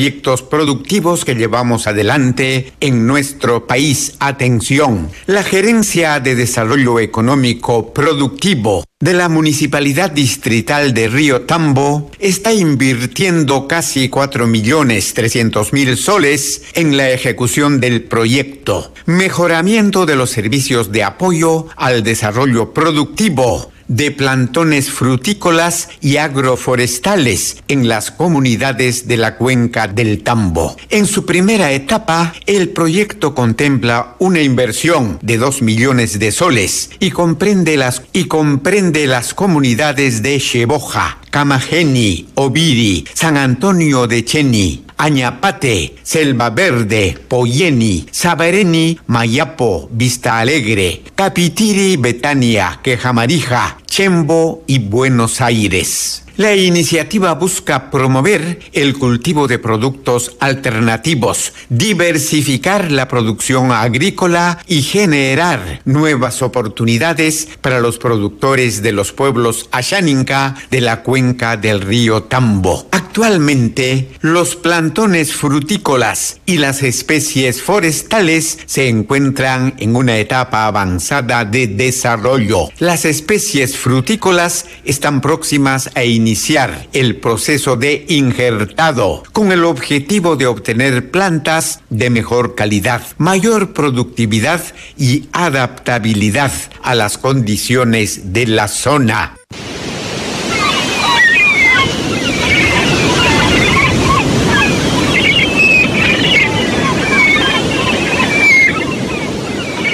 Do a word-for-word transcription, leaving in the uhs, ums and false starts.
proyectos productivos que llevamos adelante en nuestro país. Atención, la Gerencia de Desarrollo Económico Productivo de la Municipalidad Distrital de Río Tambo está invirtiendo casi cuatro millones trescientos mil soles en la ejecución del proyecto Mejoramiento de los servicios de apoyo al desarrollo productivo de plantones frutícolas y agroforestales en las comunidades de la cuenca del Tambo. En su primera etapa, el proyecto contempla una inversión de dos millones de soles y comprende las, y comprende las comunidades de Cheboja, Camajeni, Oviri, San Antonio de Cheni, Añapate, Selva Verde, Poyeni, Sabareni, Mayapo, Vista Alegre, Capitiri, Betania, Quejamarija, Chembo y Buenos Aires. La iniciativa busca promover el cultivo de productos alternativos, diversificar la producción agrícola y generar nuevas oportunidades para los productores de los pueblos Ashaninka de la cuenca del río Tambo. Actualmente, los plantones frutícolas y las especies forestales se encuentran en una etapa avanzada de desarrollo. Las especies frutícolas están próximas a iniciar iniciar el proceso de injertado con el objetivo de obtener plantas de mejor calidad, mayor productividad y adaptabilidad a las condiciones de la zona.